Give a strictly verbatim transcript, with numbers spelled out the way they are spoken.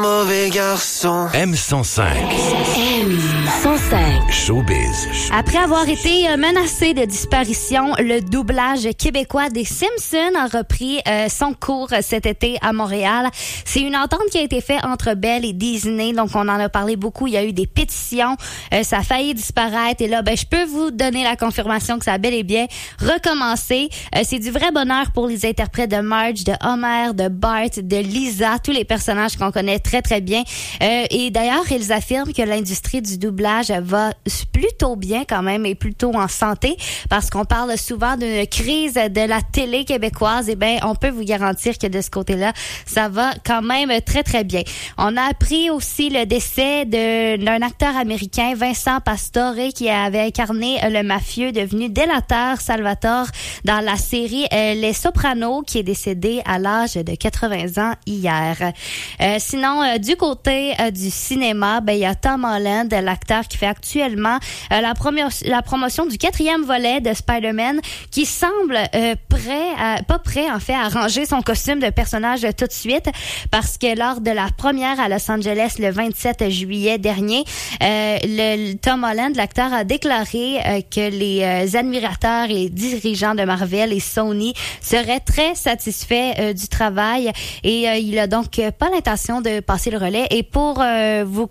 Mauvais garçon. M cent cinq. M cent cinq. Showbiz. Après avoir été menacé de disparition, le doublage québécois des Simpsons a repris euh, son cours cet été à Montréal. C'est une entente qui a été faite entre Bell et Disney, donc on en a parlé beaucoup. Il y a eu des pétitions, euh, ça a failli disparaître et là, ben je peux vous donner la confirmation que ça a bel et bien recommencé. Euh, c'est du vrai bonheur pour les interprètes de Marge, de Homer, de Bart, de Lisa, tous les personnages qu'on connaît très très bien. Euh, et d'ailleurs, ils affirment que l'industrie du doublage va plutôt bien quand même et plutôt en santé parce qu'on parle souvent d'une crise de la télé québécoise. Et ben, on peut vous garantir que de ce côté-là, ça va quand même très très bien. On a appris aussi le décès de, d'un acteur américain, Vincent Pastore, qui avait incarné le mafieux devenu délateur Salvatore dans la série euh, Les Sopranos, qui est décédé à l'âge de quatre-vingts ans hier. Euh, sinon, euh, du côté euh, du cinéma, ben il y a Tom Holland, l'acteur qui fait actuellement euh, la, promo- la promotion du quatrième volet de Spider-Man, qui semble euh, prêt, à, pas prêt en fait à ranger son costume de personnage tout de suite, parce que lors de la première à Los Angeles le vingt-sept juillet dernier, euh, le, le Tom Holland, l'acteur, a déclaré euh, que les euh, admirateurs et les dirigeants de Marvel et Sony seraient très satisfaits euh, du travail et euh, il a donc pas l'intention de passer le relais. Et pour euh, vous